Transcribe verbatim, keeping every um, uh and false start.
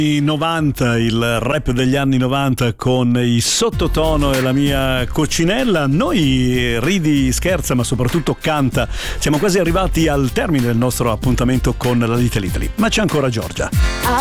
novanta, il rap degli anni novanta con i Sottotono e la mia coccinella. Noi ridi, scherza ma soprattutto canta. Siamo quasi arrivati al termine del nostro appuntamento con la Little Italy, ma c'è ancora Giorgia.